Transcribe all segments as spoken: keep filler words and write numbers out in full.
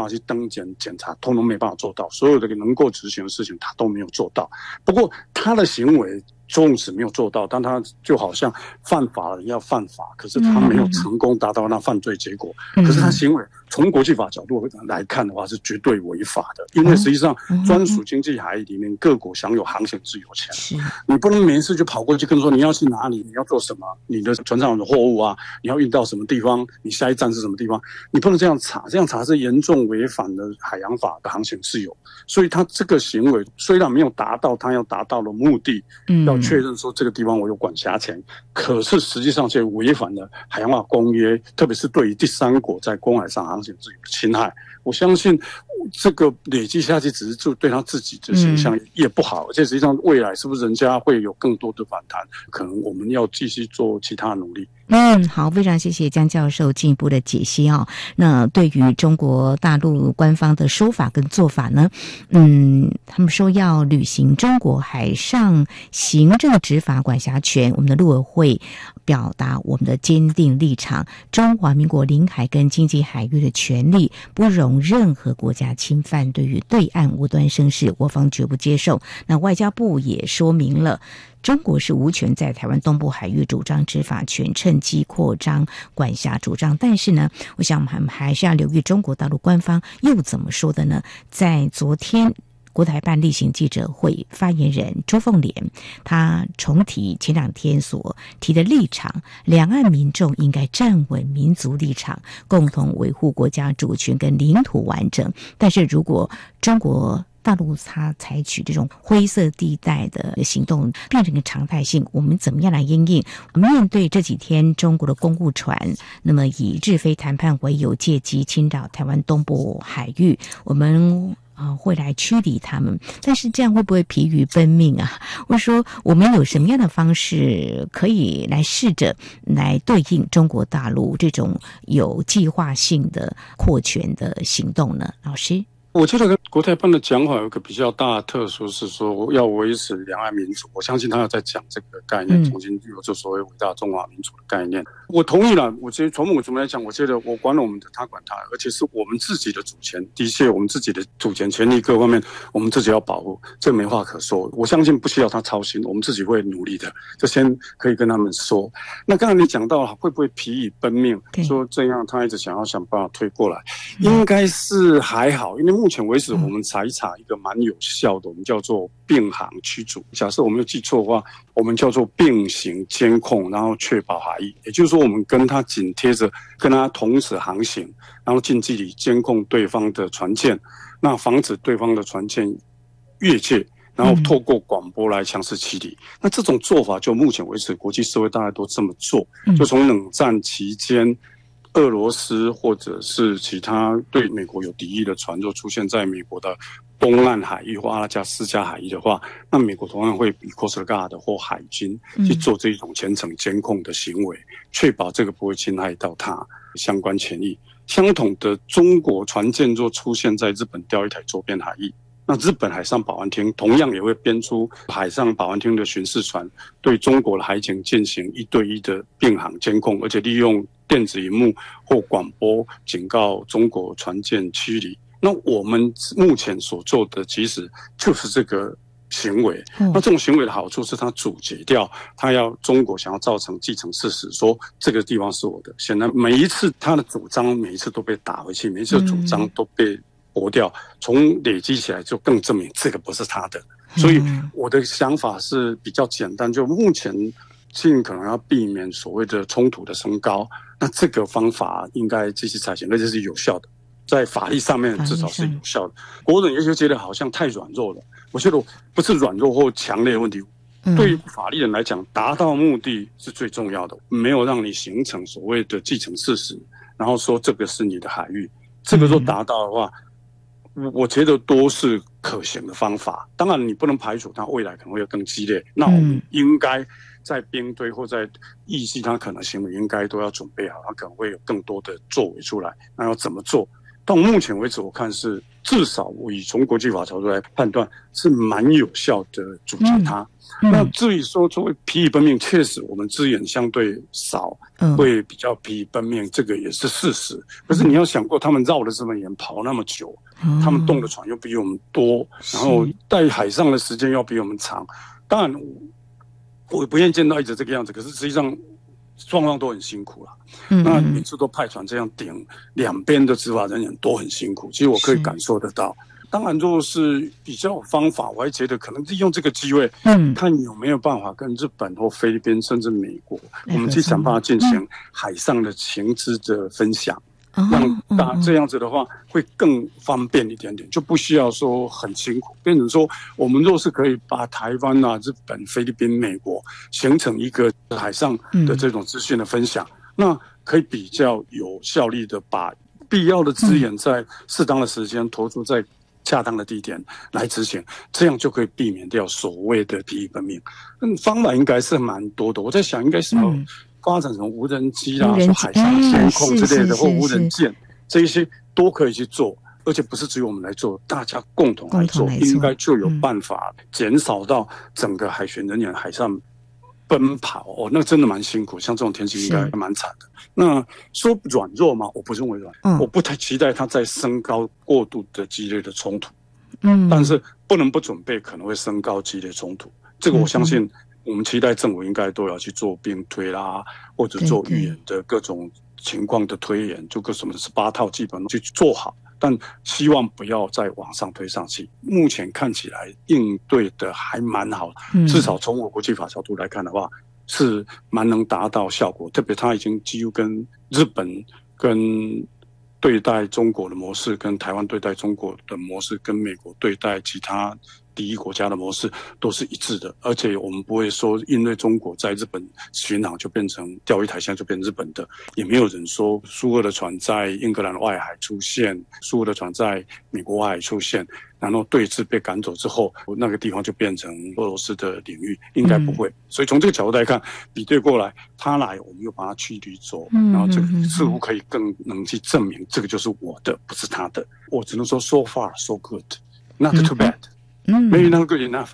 法去登检检查，通通没办法做到，所有的能够执行的事情他都没有做到。不过他的行为纵使没有做到，但他就好像犯法了要犯法，可是他没有成功达到那犯罪结果。嗯、可是他行为从国际法角度来看的话是绝对违法的，因为实际上专属经济海域里面各国享有航行自由权，你不能每一次就跑过去跟说你要去哪里，你要做什么，你的船上的货物啊，你要运到什么地方，你下一站是什么地方，你不能这样查，这样查是严重违反了海洋法的航行自由。所以他这个行为虽然没有达到他要达到的目的，嗯、要确认说这个地方我有管辖权，可是实际上却违反了海洋法公约，特别是对于第三国在公海上航行自由的侵害。我相信这个累积下去，只是就对他自己的形象也不好，而且实际上未来是不是人家会有更多的反弹，可能我们要继续做其他努力。 嗯，好，非常谢谢江教授进一步的解析哦。那对于中国大陆官方的说法跟做法呢，嗯，他们说要履行中国海上行政执法管辖权，我们的陆委会表达我们的坚定立场，中华民国领海跟经济海域的权利不容任何国家侵犯，对于对岸无端生事，我方绝不接受。那外交部也说明了，中国是无权在台湾东部海域主张执法权，趁机扩张管辖主张。但是呢，我想我们还是要留意中国大陆官方又怎么说的呢？在昨天国台办例行记者会，发言人周凤莲他重提前两天所提的立场，两岸民众应该站稳民族立场，共同维护国家主权跟领土完整。但是如果中国大陆它采取这种灰色地带的行动变成一个常态性，我们怎么样来因应？面对这几天中国的公务船那么以日菲谈判为由借机侵扰台湾东部海域，我们啊、呃，会来驱离他们，但是这样会不会疲于奔命啊？或者说我们有什么样的方式可以来试着来对应中国大陆这种有计划性的扩权的行动呢？老师？ 我觉得跟国台办的讲法有一个比较大的特殊是说要维持两岸民主，我相信他要在讲这个概念，重新有这所谓伟大中华民族的概念。我同意了，我觉得从某个层面来讲，我觉得我管了我们的，他管他，而且是我们自己的主权，的确我们自己的主权权利各方面我们自己要保护，这没话可说。我相信不需要他操心，我们自己会努力的，这先可以跟他们说。那刚才你讲到会不会疲于奔命，说这样他一直想要想办法推过来，应该是还好，因为目前为止我们查一查一个蛮有效的，我们叫做并航驱逐。假设我没有记错的话，我们叫做并行监控，然后确保海域，也就是说我们跟他紧贴着，跟他同时航行，然后近距离监控对方的船舰，那防止对方的船舰越界，然后透过广播来强势驱离。那这种做法就目前为止国际社会大家都这么做，就从冷战期间俄罗斯或者是其他对美国有敌意的船若出现在美国的东岸海域或阿拉斯加海域的话，那美国同样会以 Coast Guard 或海军去做这种全程监控的行为，确保这个不会侵害到它相关权益。相同的，中国船舰若出现在日本钓鱼台周边海域，那日本海上保安厅同样也会编出海上保安厅的巡视船，对中国的海警进行一对一的并航监控，而且利用电子荧幕或广播警告中国船舰驱离。那我们目前所做的其实就是这个行为，那这种行为的好处是它阻截掉他要中国想要造成既成事实，说这个地方是我的。显然每一次他的主张每一次都被打回去，每一次主张都被驳掉，从累积起来就更证明这个不是他的。所以我的想法是比较简单，就目前尽可能要避免所谓的冲突的升高，那这个方法应该继续采取，而且是有效的，在法律上面至少是有效的。国人也许觉得好像太软弱了，我觉得不是软弱或强烈的问题，对于法律人来讲，达到目的是最重要的，没有让你形成所谓的既成事实，然后说这个是你的海域，这个若达到的话，我觉得都是可行的方法。当然你不能排除它未来可能会更激烈，那我们应该在兵推或在预计它可能行为应该都要准备好，它可能会有更多的作为出来，那要怎么做到目前为止，我看是至少我以从国际法角度来判断是蛮有效的阻截它。嗯嗯、那至于说作为疲于奔命，确实我们资源相对少，嗯、会比较疲于奔命，这个也是事实。可是你要想过，他们绕了这么远，跑那么久，嗯、他们动的船又比我们多，然后在海上的时间要比我们长。当然，我不愿意见到一直这个样子，可是实际上双方都很辛苦了。嗯、那每次都派船这样顶，两边的执法人员都很辛苦。其实我可以感受得到。当然，如果是比较有方法，我还觉得可能利用这个机会，嗯，看有没有办法跟日本或菲律宾甚至美国，我们去想办法进行海上的情资的分享。让大这样子的话会更方便一点点，就不需要说很辛苦。变成说，我们若是可以把台湾啊、日本、菲律宾、美国形成一个海上的这种资讯的分享，嗯、那可以比较有效率的把必要的资源在适当的时间投注在恰当的地点来执行，这样就可以避免掉所谓的疲于奔命。嗯，方法应该是蛮多的。我在想，应该什么？嗯发展成无人机啦、说海上监控之类的，或无人舰，这一些都可以去做，而且不是只有我们来做，大家共同来做，应该就有办法减少到整个海巡人员海上奔跑哦，那真的蛮辛苦，像这种天气应该蛮惨的。那说软弱吗？我不认为软，嗯、我不太期待它在升高过度的激烈的冲突，嗯，但是不能不准备可能会升高激烈冲突，这个我相信。嗯我们期待政府应该都要去做兵推啦，或者做预演的各种情况的推演，就个什么十八套基本去做好，但希望不要再往上推上去。目前看起来应对的还蛮好，嗯、至少从我国际法角度来看的话，是蛮能达到效果。特别他已经几乎跟日本跟对待中国的模式，跟台湾对待中国的模式，跟美国对待其他第一国家的模式都是一致的，而且我们不会说因为中国在日本巡航就变成钓鱼台，现在就变成日本的，也没有人说苏俄的船在英格兰外海出现，苏俄的船在美国外海出现，然后对峙被赶走之后，那个地方就变成俄罗斯的领域，应该不会。嗯、所以从这个角度来看，比对过来，他来我们又把他驱离走，嗯、然后这个似乎可以更能去证明这个就是我的，不是他的。我只能说 so far so good, not too bad。嗯 Maybe not good enough.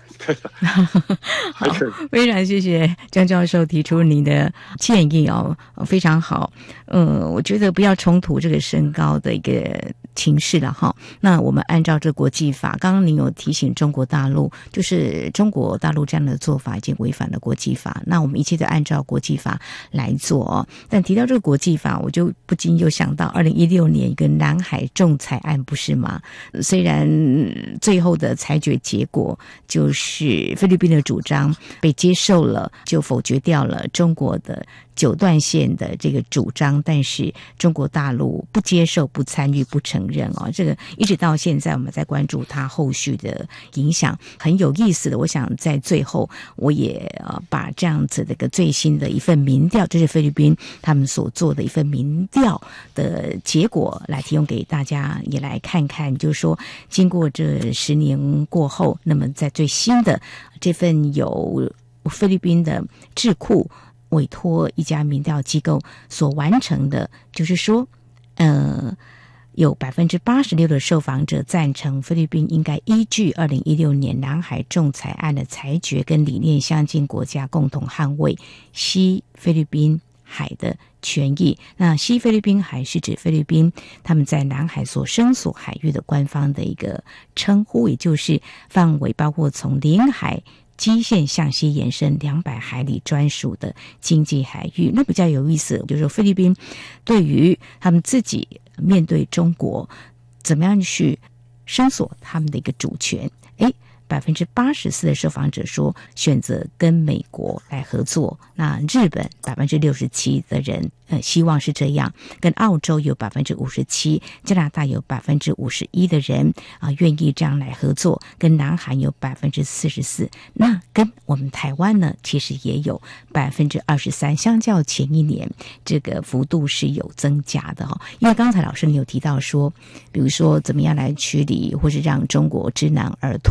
好，非常谢谢江教授提出您的建议哦，非常好。呃，我觉得不要冲突这个升高的一个情势了哈。那我们按照这国际法，刚刚您有提醒中国大陆，就是中国大陆这样的做法已经违反了国际法。那我们一切都按照国际法来做哦。但提到这个国际法，我就不禁又想到二零一六年一个南海仲裁案，不是吗？虽然最后的裁决结果就是是菲律宾的主张被接受了，就否决掉了中国的九段线的这个主张，但是中国大陆不接受、不参与、不承认哦。这个一直到现在，我们在关注它后续的影响，很有意思的。我想在最后，我也呃把这样子的一个最新的一份民调，这是菲律宾他们所做的一份民调的结果，来提供给大家也来看看，就是说经过这十年过后，那么在最新的这份由菲律宾的智库委托一家民调机构所完成的，就是说呃有百分之八十六的受访者赞成菲律宾应该依据二零一六年南海仲裁案的裁决，跟理念相近国家共同捍卫西菲律宾海的权益。那西菲律宾海是指菲律宾他们在南海所声索海域的官方的一个称呼，也就是范围包括从领海基线向西延伸两百海里专属的经济海域。那比较有意思，就是说菲律宾对于他们自己面对中国怎么样去伸索他们的一个主权，诶百分之八十四的受访者说选择跟美国来合作，那日本百分之六十七的人呃希望是这样，跟澳洲有百分之五十七，加拿大有百分之五十一的人啊、呃、愿意这样来合作，跟南韩有百分之四十四，那跟我们台湾呢其实也有百分之二十三，相较前一年这个幅度是有增加的哦。因为刚才老师你有提到说，比如说怎么样来驱离或是让中国知难而退哦。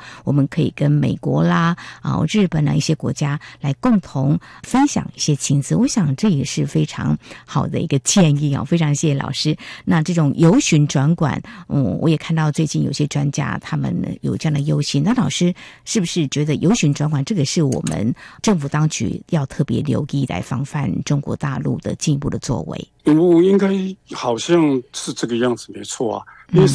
我们可以跟美国啦、啊日本啊一些国家来共同分享一些情资。我想这也是非常好的一个建议啊，非常谢谢老师。那这种由循转管，嗯，我也看到最近有些专家他们有这样的忧心。那老师是不是觉得由循转管这个是我们政府当局要特别留意来防范中国大陆的进一步的作为？ 我应该好像是这个样子，没错啊。因为